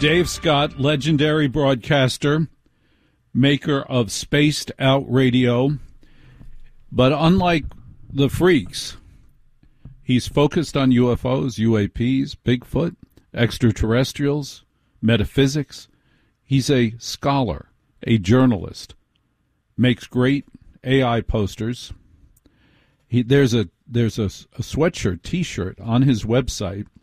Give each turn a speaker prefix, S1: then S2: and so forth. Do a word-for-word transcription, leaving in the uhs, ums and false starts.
S1: Dave Scott, legendary broadcaster, maker of Spaced Out Radio. But unlike the freaks, he's focused on U F Os, U A Ps, Bigfoot, extraterrestrials, metaphysics. He's a scholar, a journalist, makes great A I posters. He, there's a there's a, a sweatshirt, T-shirt on his website